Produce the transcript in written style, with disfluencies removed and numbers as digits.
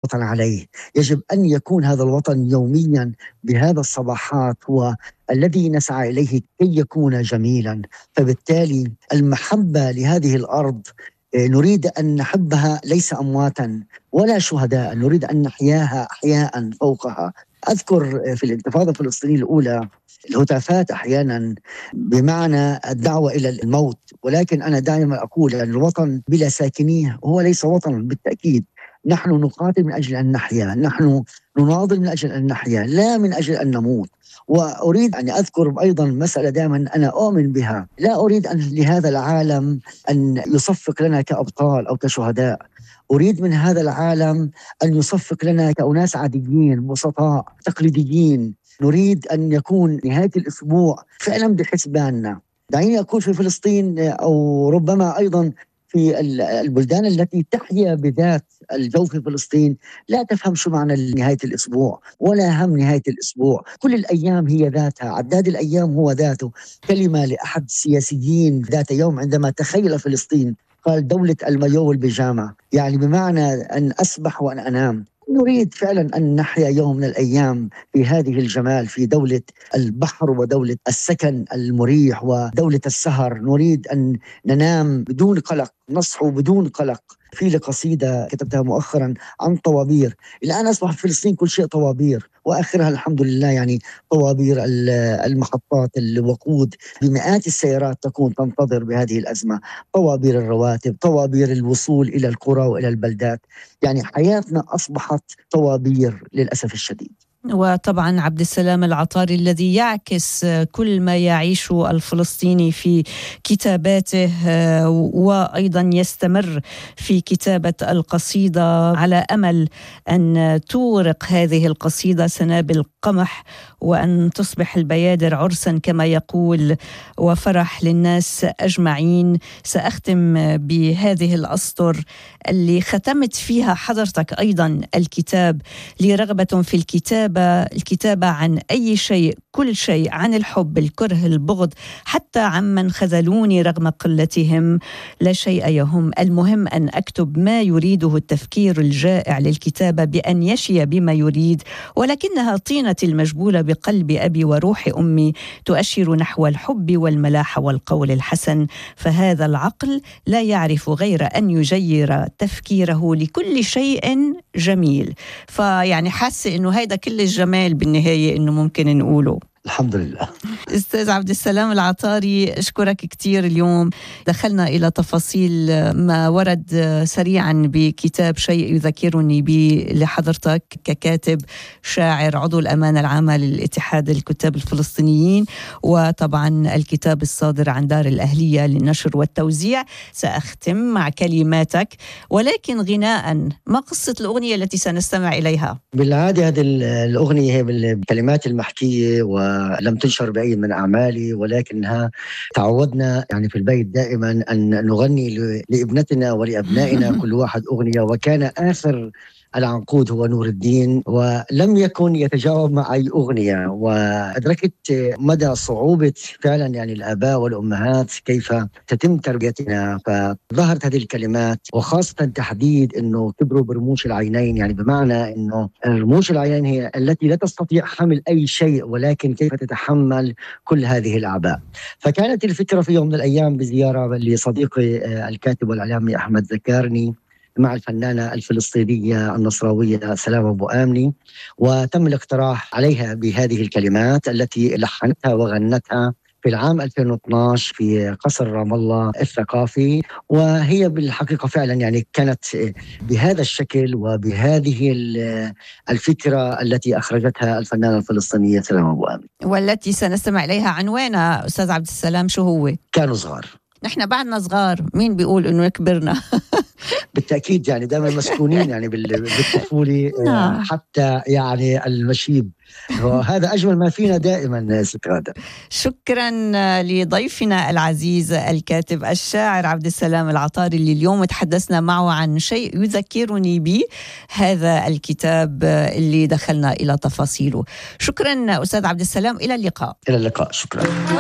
الوطن عليه. يجب أن يكون هذا الوطن يوميا بهذا الصباحات هو الذي نسعى إليه كي يكون جميلا. فبالتالي المحبة لهذه الأرض نريد أن نحبها ليس أمواتا ولا شهداء، نريد أن نحياها أحياء فوقها. أذكر في الانتفاضة الفلسطينية الأولى الهتافات أحيانا بمعنى الدعوة إلى الموت، ولكن أنا دائما أقول أن الوطن بلا ساكنيه هو ليس وطنا بالتأكيد. نحن نقاتل من أجل أن نحيا، نحن نناضل من أجل أن نحيا لا من أجل أن نموت. وأريد أن أذكر أيضا مسألة دائما أنا أؤمن بها، لا أريد أن لهذا العالم أن يصفق لنا كأبطال أو كشهداء، أريد من هذا العالم أن يصفق لنا كأناس عاديين بسطاء تقليديين. نريد أن يكون نهاية الأسبوع فعلا بحسباننا. دعيني أقول في فلسطين أو ربما أيضا في البلدان التي تحيا بذات الجو في فلسطين لا تفهم شو معنى نهاية الأسبوع ولا هم نهاية الأسبوع. كل الأيام هي ذاتها، عداد الأيام هو ذاته. كلمة لأحد السياسيين ذات يوم عندما تخيل فلسطين قال دولة المايو والبيجامة، يعني بمعنى أن أسبح وأن أنام. نريد فعلا أن نحيا يوم من الأيام في هذه الجمال، في دولة البحر ودولة السكن المريح ودولة السهر. نريد أن ننام بدون قلق، نصحو بدون قلق. في لي قصيدة كتبتها مؤخرا عن طوابير. الآن أصبح في فلسطين كل شيء طوابير، وآخرها الحمد لله يعني طوابير المحطات، الوقود بمئات السيارات تكون تنتظر بهذه الأزمة، طوابير الرواتب، طوابير الوصول إلى القرى وإلى البلدات. يعني حياتنا أصبحت طوابير للأسف الشديد. وطبعا عبد السلام العطاري الذي يعكس كل ما يعيشه الفلسطيني في كتاباته، وأيضا يستمر في كتابة القصيدة على أمل أن تورق هذه القصيدة سنابل قمح وأن تصبح البيادر عرسا كما يقول وفرح للناس أجمعين. سأختم بهذه الأسطر اللي ختمت فيها حضرتك أيضا الكتاب: لرغبة في الكتابة عن أي شيء، كل شيء، عن الحب، الكره، البغض، حتى عمن خذلوني رغم قلتهم، لا شيء يهم، المهم أن أكتب ما يريده التفكير الجائع للكتابة بأن يشي بما يريد، ولكنها طينة المجبولة بقلب أبي وروح أمي تؤشر نحو الحب والملاحة والقول الحسن، فهذا العقل لا يعرف غير أن يجير تفكيره لكل شيء جميل. فيعني حاسة إنه هيدا كل الجمال بالنهاية إنه ممكن نقوله. الحمد لله. أستاذ عبد السلام العطاري، أشكرك كتير. اليوم دخلنا إلى تفاصيل ما ورد سريعا بكتاب شيء يذكرني به لحضرتك ككاتب شاعر عضو الأمانة العامة للاتحاد الكتاب الفلسطينيين، وطبعا الكتاب الصادر عن دار الأهلية للنشر والتوزيع. سأختم مع كلماتك ولكن غناء. ما قصة الأغنية التي سنستمع إليها؟ بالعادة هذه الأغنية هي بالكلمات المحكية ولم تنشر بأي من أعمالي، ولكنها تعودنا يعني في البيت دائما أن نغني لابنتنا ولأبنائنا كل واحد أغنية، وكان آخر العنقود هو نور الدين، ولم يكن يتجاوب مع أي أغنية. وأدركت مدى صعوبة فعلا يعني الآباء والأمهات كيف تتم تربيتنا، فظهرت هذه الكلمات، وخاصة تحديد أنه كبروا برموش العينين، يعني بمعنى أنه رموش العينين هي التي لا تستطيع حمل أي شيء، ولكن كيف تتحمل كل هذه الأعباء. فكانت الفكرة في يوم من الأيام بزيارة لصديقي الكاتب والإعلامي أحمد ذكارني مع الفنانة الفلسطينية النصراوية سلام أبو آمني، وتم الاقتراح عليها بهذه الكلمات التي لحنتها وغنتها في العام 2012 في قصر رام الله الثقافي. وهي بالحقيقة فعلا يعني كانت بهذا الشكل وبهذه الفكرة التي أخرجتها الفنانة الفلسطينية سلام أبو آمني، والتي سنستمع إليها. عنوانها أستاذ عبد السلام شو هو؟ كانوا صغار. نحن بعدنا صغار، مين بيقول إنه كبرنا؟ بالتأكيد يعني دائما مسكونين يعني بالطفولة حتى يعني المشيب، وهذا أجمل ما فينا دائما ست غادة. شكرا لضيفنا العزيز الكاتب الشاعر عبد السلام العطاري اللي اليوم تحدثنا معه عن شيء يذكرني به، هذا الكتاب اللي دخلنا إلى تفاصيله. شكرا أستاذ عبد السلام، إلى اللقاء. إلى اللقاء، شكرا.